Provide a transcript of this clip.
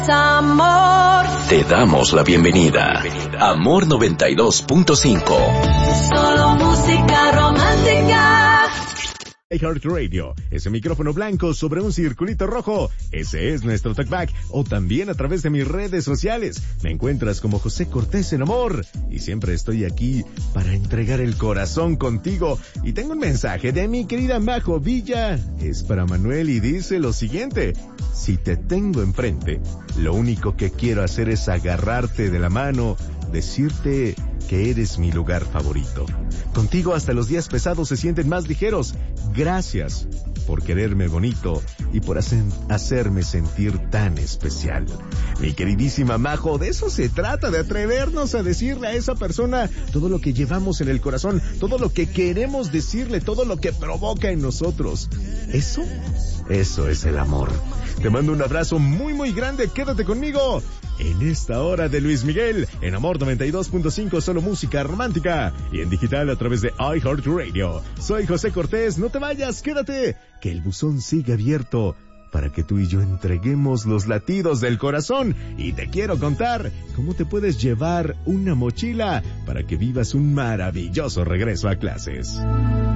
Amor. Te damos la bienvenida. Amor 92.5. Solo música romántica. iHeartRadio, ese micrófono blanco sobre un circulito rojo, ese es nuestro talkback, o también a través de mis redes sociales. Me encuentras como José Cortés en Amor, y siempre estoy aquí para entregar el corazón contigo. Y tengo un mensaje de mi querida Majo Villa, es para Manuel y dice lo siguiente: si te tengo enfrente, lo único que quiero hacer es agarrarte de la mano, decirte que eres mi lugar favorito. Contigo hasta los días pesados se sienten más ligeros. Gracias por quererme bonito y por hacerme sentir tan especial. Mi queridísima Majo, de eso se trata, de atrevernos a decirle a esa persona todo lo que llevamos en el corazón, todo lo que queremos decirle, todo lo que provoca en nosotros. Eso es el amor. Te mando un abrazo muy muy grande, quédate conmigo en esta hora de Luis Miguel, en Amor 92.5, solo música romántica, y en digital a través de iHeartRadio. Soy José Cortés, no te vayas, quédate, que el buzón sigue abierto para que tú y yo entreguemos los latidos del corazón. Y te quiero contar cómo te puedes llevar una mochila para que vivas un maravilloso regreso a clases.